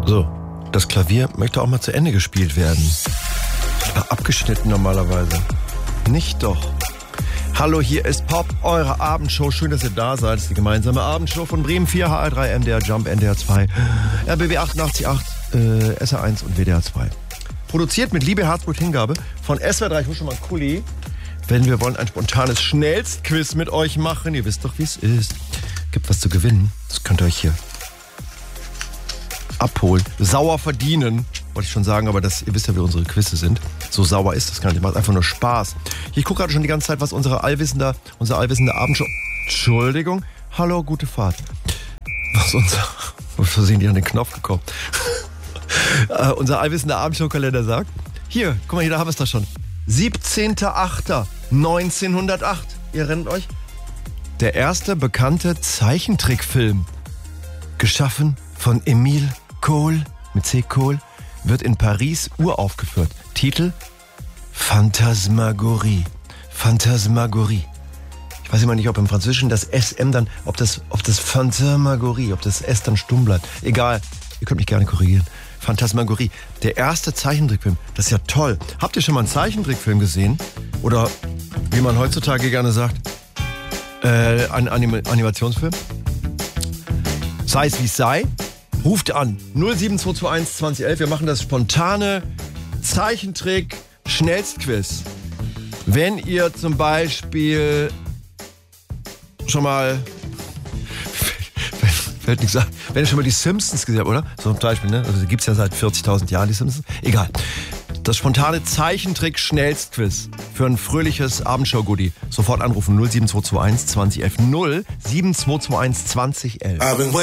So, das Klavier möchte auch mal zu Ende gespielt werden. Abgeschnitten normalerweise. Nicht doch. Hallo, hier ist Pop, eure Abendshow. Schön, dass ihr da seid. Das ist die gemeinsame Abendshow von Bremen 4, HR3, MDR Jump, NDR 2, RBB 88.8, SR1 und WDR 2. Produziert mit Liebe, Herzblut, Hingabe von SWR 3. Ich muss schon mal Kuli. Wenn wir wollen ein spontanes Schnellstquiz mit euch machen. Ihr wisst doch, wie es ist. Gibt was zu gewinnen. Das könnt ihr euch hier abholen. Sauer verdienen, wollte ich schon sagen, aber ihr wisst ja, wie unsere Quizze sind. So sauer ist das gar nicht. Macht einfach nur Spaß. Ich gucke gerade schon die ganze Zeit, was unser allwissende Abendshow... Entschuldigung. Hallo, gute Fahrt. Was aus Versehen die an den Knopf gekommen. Unser allwissender Abendshow-Kalender sagt. Hier, guck mal, hier, da haben wir es doch schon. 17.08.1908. Ihr erinnert euch? Der erste bekannte Zeichentrickfilm, geschaffen von Emile Cole, mit C. Cole, wird in Paris uraufgeführt. Titel: Phantasmagorie. Phantasmagorie. Ich weiß immer nicht, ob im Französischen das SM dann, ob das Phantasmagorie, ob das S dann stumm bleibt. Egal, ihr könnt mich gerne korrigieren. Phantasmagorie. Der erste Zeichentrickfilm. Das ist ja toll. Habt ihr schon mal einen Zeichentrickfilm gesehen? Oder, wie man heutzutage gerne sagt, einen Animationsfilm? Sei es wie es sei. Ruft an 07221 2011. Wir machen das spontane Zeichentrick-Schnellstquiz. Wenn ihr zum Beispiel schon mal... Fällt nichts an. Wenn ihr schon mal die Simpsons gesehen habt, oder? So zum Beispiel, ne? Also die gibt's ja seit 40.000 Jahren, die Simpsons. Egal. Das spontane Zeichentrick-Schnellstquiz für ein fröhliches Abendshow-Goodie. Sofort anrufen 07221 2011. 07221 2011.